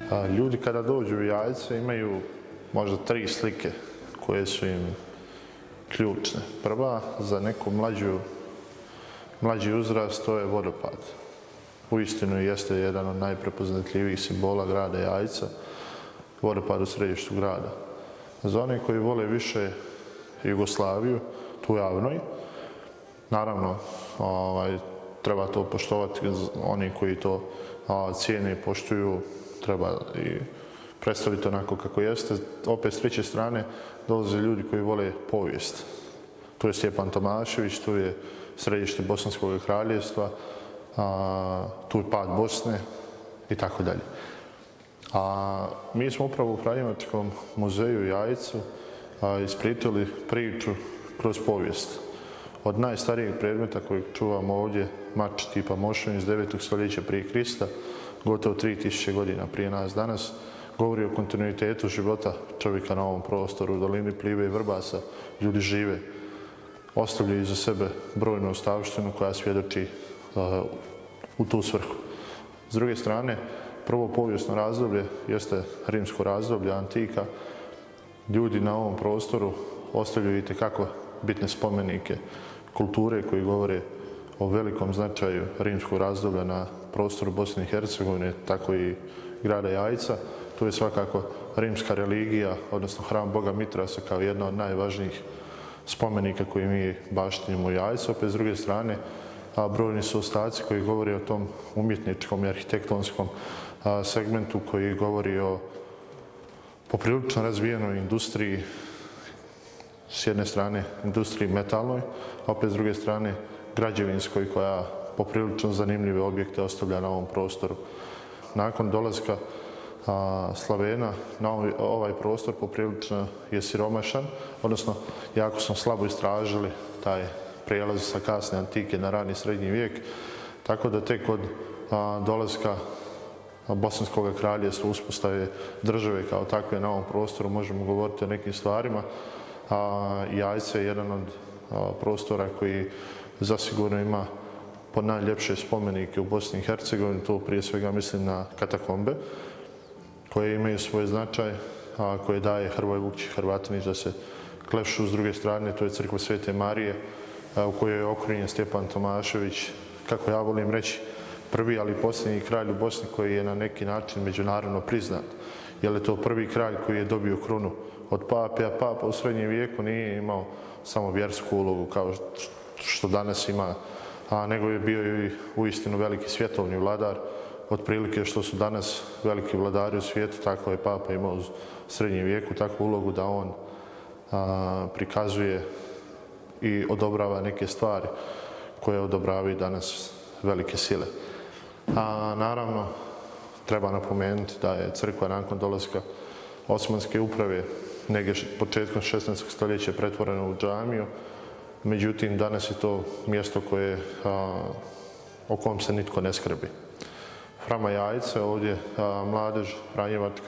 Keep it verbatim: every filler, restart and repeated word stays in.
Ljudi kada dođu u Jajce imaju možda tri slike koje su im ključne. Prva, za neku mlađu, mlađi uzrast, to je vodopad. Uistinu jeste jedan od najprepoznatljivijih simbola grada Jajca, vodopad u središtu grada. Za one koji vole više Jugoslaviju, tu javnoj, naravno ovaj, treba to poštovati, oni koji to a, cijene i poštuju, treba i predstaviti onako kako jeste. Opet s treće strane dolaze ljudi koji vole povijest. Tu je Stjepan Tomašević, tu je središte Bosanskog kraljevstva, a, tu je pad Bosne i tako dalje. A mi smo upravo u Franjevačkom muzeju u Jajcu a, ispričali priču kroz povijest. Od najstarijeg predmeta kojeg čuvamo ovdje, mač tipa Mošin iz devetog stoljeća prije Krista, gotovo tri tisuće godina prije nas danas, govori o kontinuitetu života čovjeka na ovom prostoru, u dolini Plive i Vrbasa. Ljudi žive, ostavljaju iza sebe brojnu ostavštinu koja svjedoči uh, u tu svrhu. S druge strane, prvo povijesno razdoblje jeste rimsko razdoblje, antika. Ljudi na ovom prostoru ostavljaju itekako bitne spomenike kulture koji govore o velikom značaju rimskog razdoblja na prostoru Bosne i Hercegovine, tako i grada Jajca. Tu je svakako rimska religija, odnosno hram Boga Mitrasa kao jedna od najvažnijih spomenika koji mi baštinimo u Jajcu. Opet s druge strane, a brojni su ostaci koji govore o tom umjetničkom i arhitektonskom a, segmentu koji govori o poprilično razvijenoj industriji, s jedne strane industriji metalnoj, a opet s druge strane građevinskoj koja poprilično zanimljive objekte ostavlja na ovom prostoru. Nakon dolaska a, Slavena na ovaj, ovaj prostor poprilično je siromašan, odnosno jako smo slabo istražili taj prijelaz sa kasne antike na rani srednji vijek, tako da tek od a, dolaska Bosanskog kraljevstva, uspostave države kao takve na ovom prostoru možemo govoriti o nekim stvarima. A, Jajce je jedan od a, prostora koji zasigurno ima pod najljepše spomenike u Bosni i Hercegovini, to prije svega mislim na katakombe, koje imaju svoj značaj, a koje daje Hrvoje Vukčić Hrvatinić da se klepšu. S druge strane, to je crkva Svete Marije, a, u kojoj je okrunjen Stjepan Tomašević, kako ja volim reći, prvi, ali posljednji kralj u Bosni koji je na neki način međunarodno priznat. Jer je to prvi kralj koji je dobio krunu od pape, a papa u srednjem vijeku nije imao samo vjersku ulogu kao što danas ima, a nego je bio i uistinu veliki svjetovni vladar. Otprilike što su danas veliki vladari u svijetu, tako je papa imao u srednjem vijeku takvu ulogu da on a, prikazuje i odobrava neke stvari koje odobravaju danas velike sile. A naravno, treba napomenuti da je crkva nakon dolaska Osmanske uprave negdje početkom šesnaestog stoljeća pretvorena u džamiju. Međutim, danas je to mjesto koje, a, o kom se nitko ne skrbi. Hrama Jajce, ovdje a, mladež Franjevačka